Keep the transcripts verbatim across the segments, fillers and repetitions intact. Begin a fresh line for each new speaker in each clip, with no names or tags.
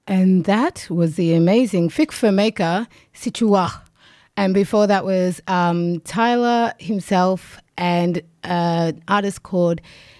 And that was the amazing Fik Fameka Situa. And before that was um, Tyler himself and an artist called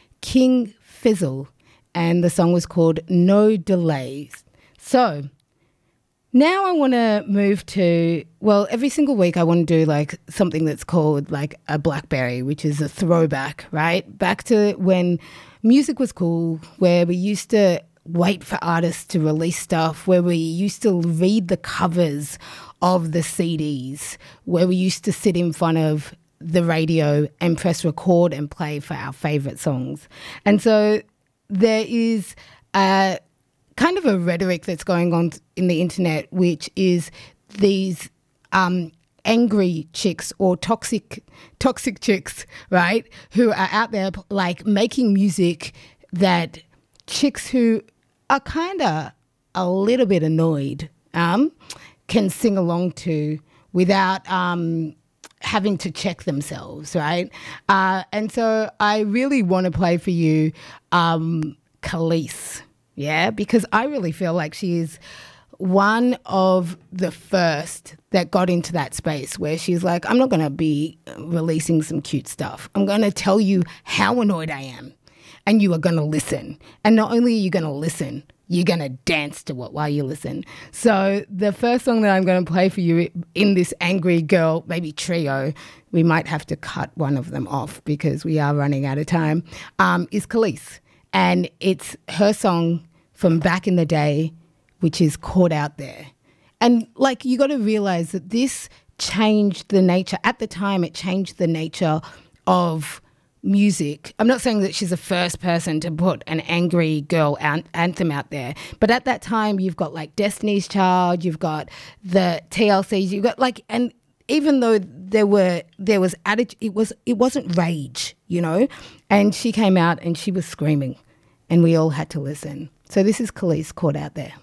King Fizzle. And the song was called No Delays. So now I want to move to, well, every single week I want to do like something that's called like a Blackberry, which is a throwback, right? Back to when music was cool, where we used to wait for artists to release stuff, where we used to read the covers of the C Ds, where we used to sit in front of the radio and press record and play for our favourite songs. And so there is a kind of a rhetoric that's going on in the internet, which is these um, angry chicks or toxic toxic chicks, right, who are out there like making music that chicks who are kind of a little bit annoyed um, can sing along to without um, having to check themselves, right? Uh, and so I really want to play for you um, Kelis, yeah, because I really feel like she is one of the first that got into that space where she's like, I'm not going to be releasing some cute stuff. I'm going to tell you how annoyed I am. And you are going to listen. And not only are you going to listen, you're going to dance to it while you listen. So the first song that I'm going to play for you in this angry girl, maybe trio, we might have to cut one of them off because we are running out of time, um, is Kelis. And it's her song from back in the day, which is Caught Out There. And like, you got to realize that this changed the nature. At the time, it changed the nature of music. I'm not saying that she's the first person to put an angry girl an- anthem out there, but at that time you've got like Destiny's Child, you've got the T L Cs, you've got like, and even though there were there was attitude, it was it wasn't rage, you know. And she came out and she was screaming, and we all had to listen. So this is Kelis, Caught Out There.